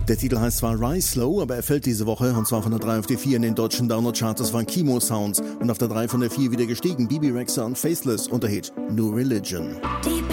Der Titel heißt zwar Rise Slow, aber er fällt diese Woche, und zwar von der 3 auf die 4 in den deutschen Download-Charts. Das waren Chemo Sounds und auf der 3 von der 4 wieder gestiegen. Bibi Rexha und Faceless unter Hit New Religion.